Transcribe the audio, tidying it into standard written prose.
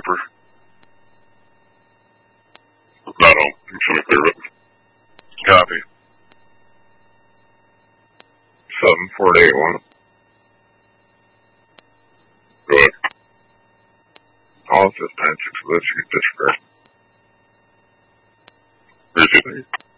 paper. Not home. I'm just gonna clear it. Copy. 74881. Go ahead. All 9-6, let's get this correct. Where's it?